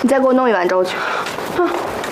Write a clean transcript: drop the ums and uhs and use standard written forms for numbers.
你再给我弄一碗粥去。 啊。